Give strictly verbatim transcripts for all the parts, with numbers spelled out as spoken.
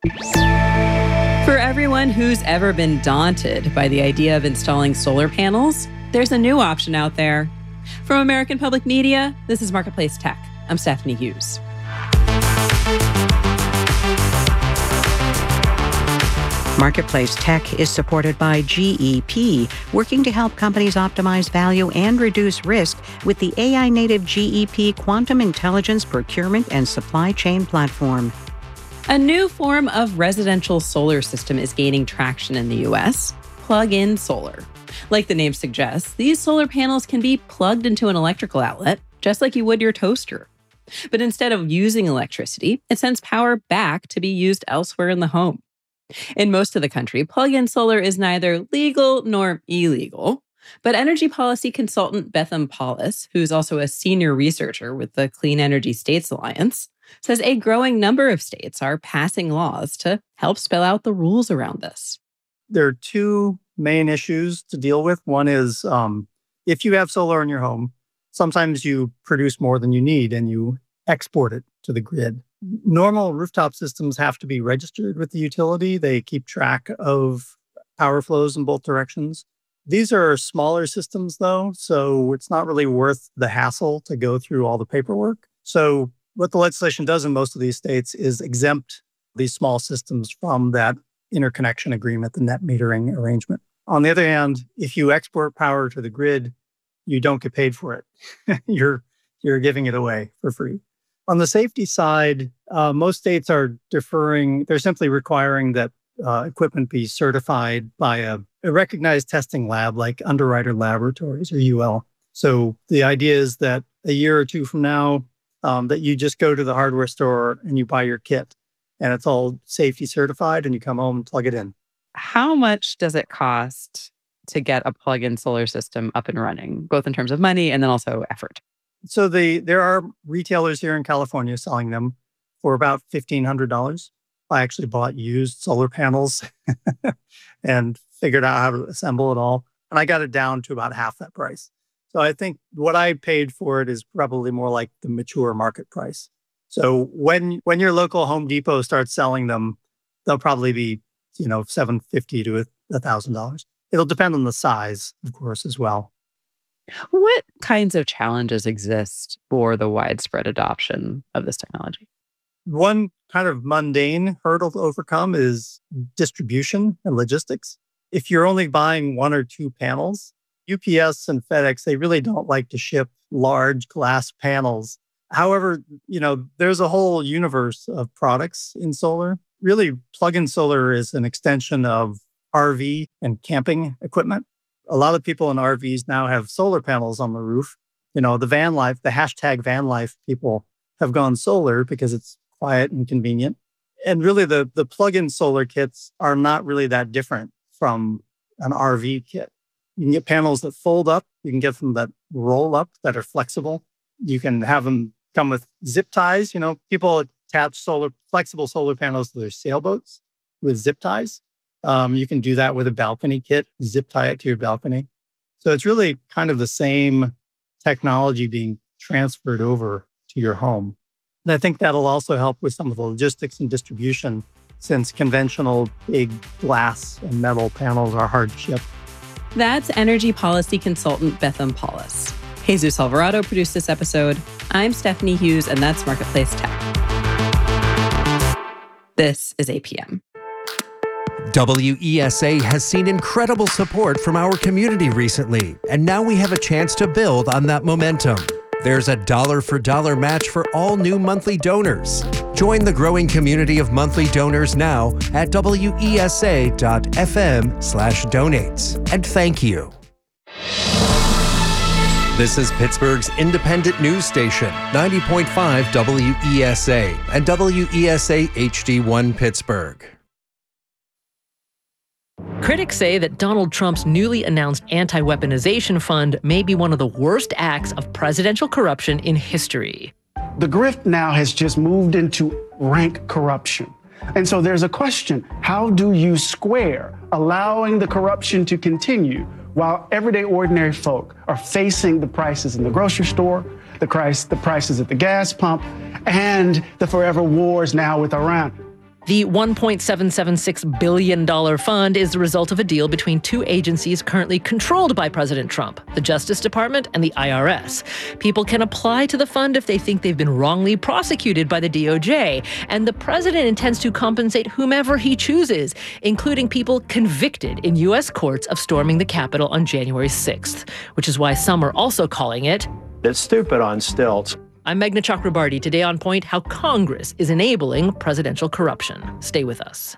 For everyone who's ever been daunted by the idea of installing solar panels, there's a new option out there. From American Public Media, this is Marketplace Tech. I'm Stephanie Hughes. Marketplace Tech is supported by G E P, working to help companies optimize value and reduce risk with the A I-native G E P Quantum Intelligence Procurement and Supply Chain Platform. A new form of residential solar system is gaining traction in the U S, plug-in solar. Like the name suggests, these solar panels can be plugged into an electrical outlet, just like you would your toaster. But instead of using electricity, it sends power back to be used elsewhere in the home. In most of the country, plug-in solar is neither legal nor illegal. But energy policy consultant Betham Paulus, who's also a senior researcher with the Clean Energy States Alliance, says a growing number of states are passing laws to help spell out the rules around this. There are two main issues to deal with. One is um, if you have solar in your home, sometimes you produce more than you need and you export it to the grid. Normal rooftop systems have to be registered with the utility. They keep track of power flows in both directions. These are smaller systems, though, so it's not really worth the hassle to go through all the paperwork. So what the legislation does in most of these states is exempt these small systems from that interconnection agreement, the net metering arrangement. On the other hand, if you export power to the grid, you don't get paid for it. you're you're giving it away for free. On the safety side, uh, most states are deferring, they're simply requiring that uh, equipment be certified by a, a recognized testing lab like Underwriter Laboratories or U L. So the idea is that a year or two from now, um, that you just go to the hardware store and you buy your kit and it's all safety certified and you come home and plug it in. How much does it cost to get a plug-in solar system up and running, both in terms of money and then also effort? So the there are retailers here in California selling them for about fifteen hundred dollars. I actually bought used solar panels and figured out how to assemble it all. And I got it down to about half that price. So I think what I paid for it is probably more like the mature market price. So when when your local Home Depot starts selling them, they'll probably be, you know, seven hundred fifty dollars to one thousand dollars. It'll depend on the size, of course, as well. What kinds of challenges exist for the widespread adoption of this technology? One kind of mundane hurdle to overcome is distribution and logistics. If you're only buying one or two panels, U P S and FedEx, they really don't like to ship large glass panels. However, you know, there's a whole universe of products in solar. Really, plug-in solar is an extension of R V and camping equipment. A lot of people in R Vs now have solar panels on the roof. You know, the van life, the hashtag van life people have gone solar because it's quiet and convenient. And really, the, the plug-in solar kits are not really that different from an R V kit. You can get panels that fold up. You can get them that roll up, that are flexible. You can have them come with zip ties. You know, people attach solar flexible solar panels to their sailboats with zip ties. Um, you can do that with a balcony kit, zip tie it to your balcony. So it's really kind of the same technology being transferred over to your home. And I think that'll also help with some of the logistics and distribution, since conventional big glass and metal panels are hard to ship. That's energy policy consultant Betham Paulus. Jesus Alvarado produced this episode. I'm Stephanie Hughes, and that's Marketplace Tech. This is A P M. W E S A has seen incredible support from our community recently, and now we have a chance to build on that momentum. There's a dollar for dollar match for all new monthly donors. Join the growing community of monthly donors now at W E S A dot F M slash donates. And thank you. This is Pittsburgh's independent news station, ninety point five W E S A and W E S A H D one Pittsburgh. Critics say that Donald Trump's newly announced anti-weaponization fund may be one of the worst acts of presidential corruption in history. The grift now has just moved into rank corruption. And so there's a question, how do you square allowing the corruption to continue while everyday ordinary folk are facing the prices in the grocery store, the price, the prices at the gas pump, and the forever wars now with Iran? The one point seven seven six billion dollars fund is the result of a deal between two agencies currently controlled by President Trump, the Justice Department and the I R S. People can apply to the fund if they think they've been wrongly prosecuted by the D O J, and the president intends to compensate whomever he chooses, including people convicted in U S courts of storming the Capitol on January sixth, which is why some are also calling it It's stupid on stilts. I'm Meghna Chakrabarti. Today on Point, how Congress is enabling presidential corruption. Stay with us.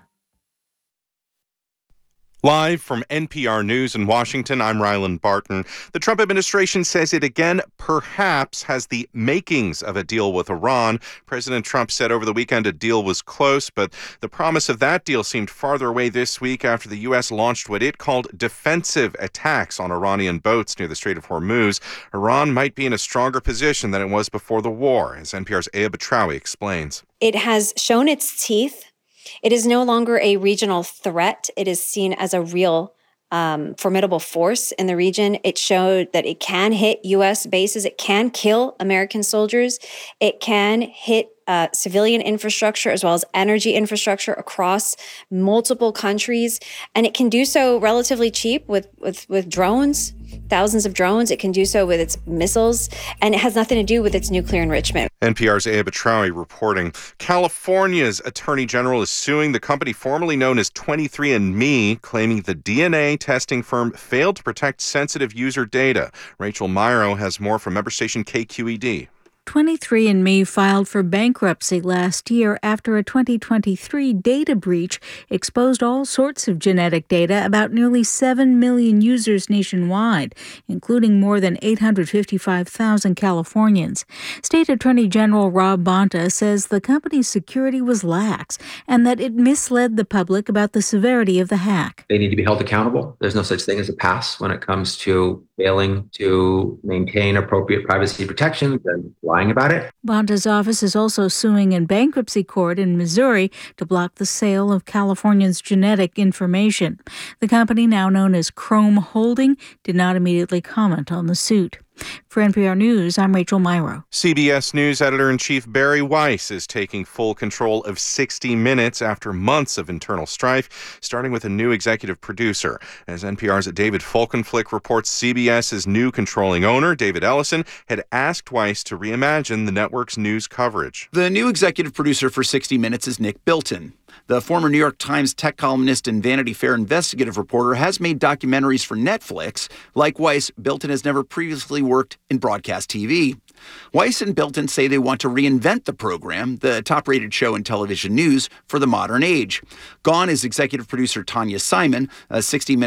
Live from N P R News in Washington, I'm Ryland Barton. The Trump administration says it again perhaps has the makings of a deal with Iran. President Trump said over the weekend a deal was close, but the promise of that deal seemed farther away this week after the U S launched what it called defensive attacks on Iranian boats near the Strait of Hormuz. Iran might be in a stronger position than it was before the war, as N P R's Aya Batrawi explains. It has shown its teeth. It is no longer a regional threat. It is seen as a real um, formidable force in the region. It showed that it can hit U S bases. It can kill American soldiers. It can hit uh, civilian infrastructure as well as energy infrastructure across multiple countries. And it can do so relatively cheap with, with, with drones, thousands of drones. It can do so with its missiles, and it has nothing to do with its nuclear enrichment. N P R's Aya Batrawi reporting. California's Attorney General is suing the company formerly known as twenty-three and me, claiming the D N A testing firm failed to protect sensitive user data. Rachel Myrow has more from member station K Q E D. twenty-three and me filed for bankruptcy last year after a twenty twenty-three data breach exposed all sorts of genetic data about nearly seven million users nationwide, including more than eight hundred fifty-five thousand Californians. State Attorney General Rob Bonta says the company's security was lax and that it misled the public about the severity of the hack. They need to be held accountable. There's no such thing as a pass when it comes to failing to maintain appropriate privacy protections and lying about it. Bonta's office is also suing in bankruptcy court in Missouri to block the sale of Californians' genetic information. The company, now known as Chrome Holding, did not immediately comment on the suit. For N P R News, I'm Rachel Myrow. C B S News editor-in-chief Barry Weiss is taking full control of sixty minutes after months of internal strife, starting with a new executive producer. As N P R's David Folkenflik reports, CBS's new controlling owner, David Ellison, had asked Weiss to reimagine the network's news coverage. The new executive producer for sixty minutes is Nick Bilton. The former New York Times tech columnist and Vanity Fair investigative reporter has made documentaries for Netflix. Like Weiss, Bilton has never previously worked in broadcast T V. Weiss and Bilton say they want to reinvent the program, the top-rated show in television news, for the modern age. Gone is executive producer Tanya Simon. A sixty minutes